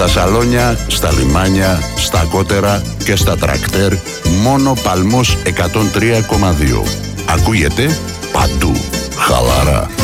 Στα σαλόνια, στα λιμάνια, στα κότερα και στα τρακτέρ, μόνο Παλμός 103,2. Ακούγεται παντού. Χαλαρά.